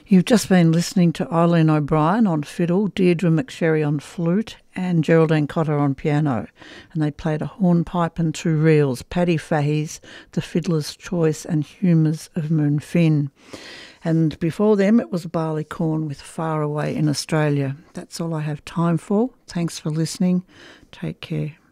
You've just been listening to Eileen O'Brien on fiddle, Deirdre McSherry on flute and Geraldine Cotter on piano. And they played a hornpipe and two reels, Paddy Fahey's The Fiddler's Choice and Humours of Moonfin. And before them it was Barleycorn with Far Away in Australia. That's all I have time for. Thanks for listening. Take care.